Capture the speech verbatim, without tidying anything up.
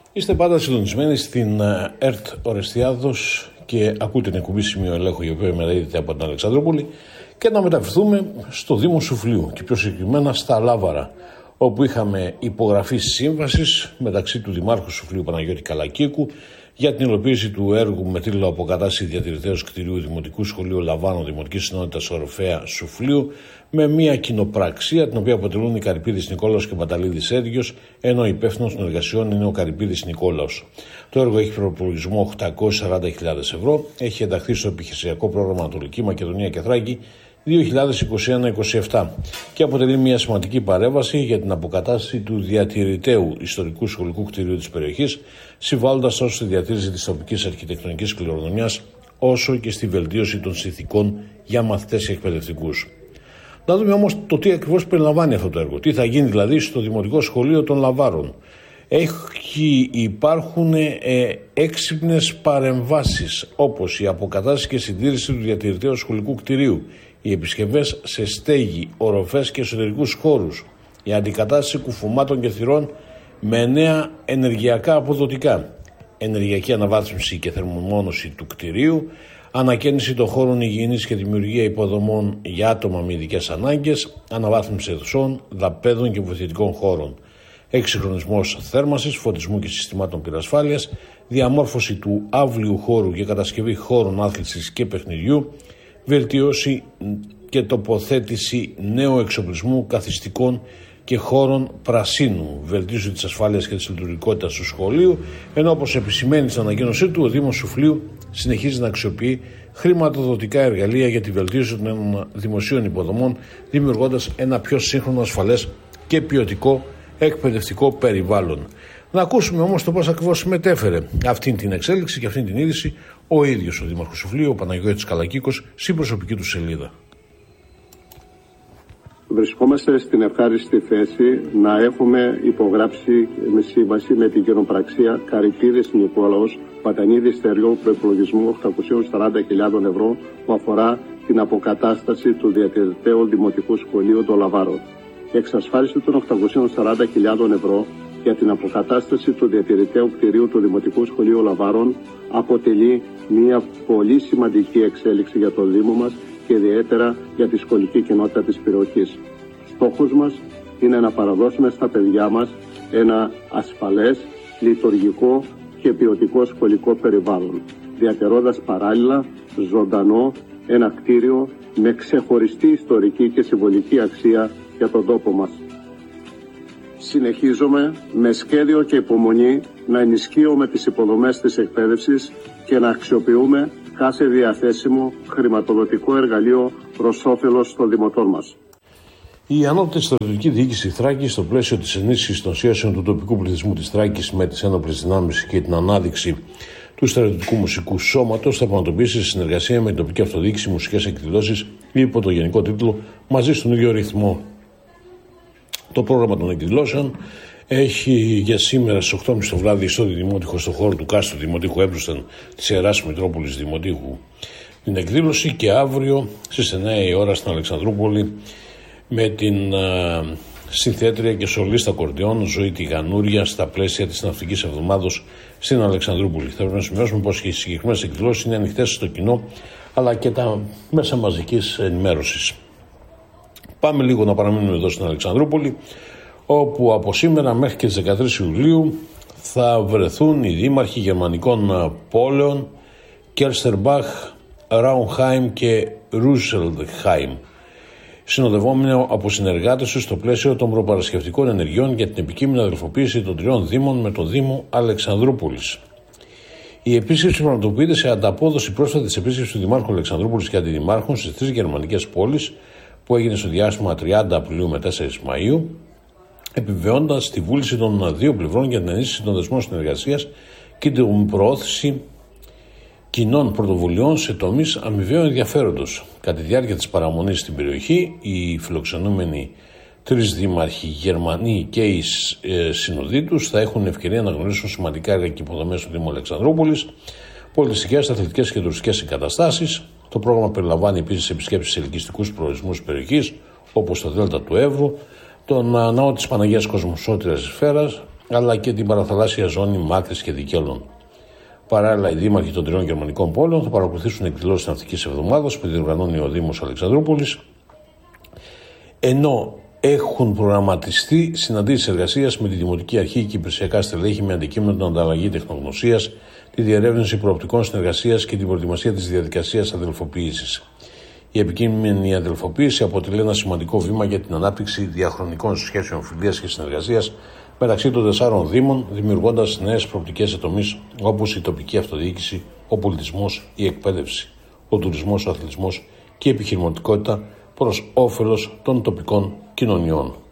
Είστε πάντα συντονισμένοι στην ΕΡΤ Ορεστιάδος και ακούτε την εκπομπή Σημείο Ελέγχου, η οποία μεταδίδεται από την Αλεξανδρούπολη, και να μεταφερθούμε στο Δήμο Σουφλίου και πιο συγκεκριμένα στα Λάβαρα, όπου είχαμε υπογραφή σύμβασης μεταξύ του Δημάρχου Σουφλίου Παναγιώτη Καλακίκου για την υλοποίηση του έργου με τίτλο Αποκατάσταση διατηρητέως κτηρίου Δημοτικού Σχολείου Λαβάνων Δημοτικής Συνότητας Οροφέα Σουφλίου, με μια κοινοπραξία την οποία αποτελούν οι Καρυπίδης Νικόλαος και Μπαταλίδης Έργιος, ενώ υπεύθυνος των εργασιών είναι ο Καρυπίδης Νικόλαος. Το έργο έχει προπολογισμό οκτακόσιες σαράντα χιλιάδες ευρώ, έχει ενταχθεί στο επιχειρησιακό πρόγραμμα Ανατολική Μακεδονία και Θράκη δύο χιλιάδες είκοσι ένα είκοσι επτά και αποτελεί μια σημαντική παρέμβαση για την αποκατάσταση του διατηρηταίου ιστορικού σχολικού κτηρίου της περιοχής, συμβάλλοντας τόσο στη διατήρηση της τοπικής αρχιτεκτονικής κληρονομιάς, όσο και στη βελτίωση των συνθηκών για μαθητές και εκπαιδευτικούς. Να δούμε όμως το τι ακριβώς περιλαμβάνει αυτό το έργο. Τι θα γίνει δηλαδή στο Δημοτικό Σχολείο των Λαβάρων. Έχει, υπάρχουν ε, έξυπνες παρεμβάσεις, όπως η αποκατάσταση και συντήρηση του διατηρηταίου σχολικού κτηρίου, οι επισκευές σε στέγη, οροφές και εσωτερικούς χώρους, η αντικατάσταση κουφωμάτων και θυρών με νέα ενεργειακά αποδοτικά, ενεργειακή αναβάθμιση και θερμομόνωση του κτηρίου, ανακαίνιση των χώρων υγιεινής και δημιουργία υποδομών για άτομα με ειδικές ανάγκες, αναβάθμιση αιθουσών, δαπέδων και βοηθητικών χώρων, εξυγχρονισμός θέρμανσης, φωτισμού και συστημάτων πυρασφάλειας, διαμόρφωση του αύλιου χώρου και κατασκευή χώρων άθλησης και παιχνιδιού, βελτίωση και τοποθέτηση νέου εξοπλισμού καθιστικών και χώρων πρασίνου, βελτίωση της ασφάλειας και της λειτουργικότητας του σχολείου, ενώ όπως επισημαίνει στην ανακοίνωσή του, ο Δήμος Σουφλίου συνεχίζει να αξιοποιεί χρηματοδοτικά εργαλεία για τη βελτίωση των δημοσίων υποδομών, δημιουργώντας ένα πιο σύγχρονο, ασφαλές και ποιοτικό εκπαιδευτικό περιβάλλον. Να ακούσουμε όμως το πώς ακριβώς μετέφερε αυτήν την εξέλιξη και αυτήν την είδηση ο ίδιος ο Δήμαρχος Σουφλίου, ο Παναγιώτης Καλακίκος, στην προσωπική του σελίδα. Βρισκόμαστε στην ευχάριστη θέση να έχουμε υπογράψει με σύμβαση με την κοινοπραξία Καρυπίδης Νικόλαος Πατανίδης Έργιο προϋπολογισμού οκτακόσιες σαράντα χιλιάδες ευρώ, που αφορά την αποκατάσταση του διατηρηταίου Δημοτικού Σχολείου των Λαβάρων. Η εξασφάλιση των οκτακόσιες σαράντα χιλιάδες ευρώ για την αποκατάσταση του διατηρηταίου κτηρίου του Δημοτικού Σχολείου Λαβάρων αποτελεί μια πολύ σημαντική εξέλιξη για το Δήμο μας και ιδιαίτερα για τη σχολική κοινότητα της περιοχής. Στόχος μας είναι να παραδώσουμε στα παιδιά μας ένα ασφαλές, λειτουργικό και ποιοτικό σχολικό περιβάλλον, διατηρώντας παράλληλα ζωντανό ένα κτίριο με ξεχωριστή ιστορική και συμβολική αξία για τον τόπο μας. Συνεχίζουμε με σχέδιο και υπομονή να ενισχύουμε τις υποδομές της εκπαίδευσης και να αξιοποιούμε κάθε διαθέσιμο χρηματοδοτικό εργαλείο προς όφελος των δημοτών μας. Η Ανώτατη Στρατιωτική Διοίκηση Θράκης, στο πλαίσιο της ενίσχυσης των σχέσεων του τοπικού πληθυσμού της Θράκης με τις ένοπλες δυνάμεις και την ανάδειξη του Στρατιωτικού Μουσικού Σώματος, θα πραγματοποιήσει σε συνεργασία με την τοπική αυτοδιοίκηση μουσικές εκδηλώσεις υπό το γενικό τίτλο «Μαζί στον ίδιο ρυθμό». Το πρόγραμμα των εκδηλώσεων έχει για σήμερα στις οκτώ και μισή το βράδυ στο Δημότυχο, στο χώρο του Κάστρου Δημοτήχου Έμπρουσταν της Ιεράς Μητρόπολης Δημοτήχου την εκδήλωση, και αύριο στις εννιά η ώρα στην Αλεξανδρούπολη με την α, συνθέτρια και σολίστα κορδιών Ζωή Τηγανούρια στα πλαίσια της Ναυτικής Εβδομάδος στην Αλεξανδρούπολη. Θα πρέπει να σημειώσουμε πως και οι συγκεκριμένες εκδηλώσεις είναι ανοιχτές στο κοινό αλλά και τα μέσα μαζικής ενημέρωσης. Πάμε λίγο να παραμείνουμε εδώ στην Αλεξανδρούπολη, όπου από σήμερα μέχρι και τις δεκατρείς Ιουλίου θα βρεθούν οι δήμαρχοι γερμανικών πόλεων Κέρστερμπαχ, Ράουνχάιμ και Ρούσελντχάιμ, συνοδευόμενοι από συνεργάτες τους στο πλαίσιο των προπαρασκευτικών ενεργειών για την επικείμενη αδελφοποίηση των τριών δήμων με το Δήμο Αλεξανδρούπολης. Η επίσκεψη πραγματοποιείται σε ανταπόδοση πρόσφατη της επίσκεψης του Δημάρχου Αλεξανδρούπολης και αντιδημάρχων στις τρεις γερμανικές πόλεις, που έγινε στο διάστημα τριάντα Απριλίου με τέσσερις Μαΐου, επιβεβαιώντας τη βούληση των δύο πλευρών για την ενίσχυση των δεσμών συνεργασίας και την προώθηση κοινών πρωτοβουλειών σε τομείς αμοιβαίου ενδιαφέροντος. Κατά τη διάρκεια της παραμονής στην περιοχή, οι φιλοξενούμενοι τρεις δήμαρχοι Γερμανοί και οι ε, συνοδοί τους θα έχουν ευκαιρία να γνωρίσουν σημαντικά έργα και υποδομές του Δήμου Αλεξανδρούπολης, πολιτιστικές, αθλητικές και τουριστικές εγκαταστάσεις. Το πρόγραμμα περιλαμβάνει επίσης επισκέψεις σε ελκυστικούς προορισμούς περιοχής, όπως το Δέλτα του Εύρου, τον ναό της Παναγίας Κοσμοσώτηρας Σφαίρας, αλλά και την παραθαλάσσια ζώνη Μάκρης και Δικέλων. Παράλληλα, οι δήμαρχοι των τριών γερμανικών πόλεων θα παρακολουθήσουν εκδηλώσεις ναυτικής εβδομάδας που διοργανώνει ο Δήμος Αλεξανδρούπολης, ενώ έχουν προγραμματιστεί συναντήσεις εργασίας με τη Δημοτική Αρχή και υπηρεσιακά στελέχη με αντικείμενο την ανταλλαγή τεχνογνωσίας, τη διερεύνηση προοπτικών συνεργασίας και την προετοιμασία της διαδικασίας αδελφοποίησης. Η επικείμενη αδελφοποίηση αποτελεί ένα σημαντικό βήμα για την ανάπτυξη διαχρονικών σχέσεων φιλίας και συνεργασίας μεταξύ των τεσσάρων Δήμων, δημιουργώντας νέες προοπτικές σε τομείς όπως η τοπική αυτοδιοίκηση, ο πολιτισμός, η εκπαίδευση, ο τουρισμός, ο αθλητισμός και η επιχειρηματικότητα προς όφελος των τοπικών κοινωνιών.